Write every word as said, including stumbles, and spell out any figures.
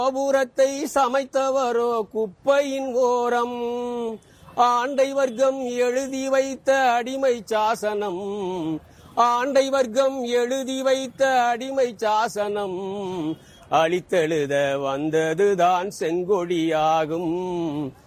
கோபுரத்தை சமைத்தவரோ குப்பையின் ஓரம், ஆண்டை வர்க்கம் எழுதி வைத்த அடிமை சாசனம், ஆண்டை வர்க்கம் எழுதி வைத்த அடிமை சாசனம், அழித்தெழுத வந்ததுதான் செங்கொடியாகும்.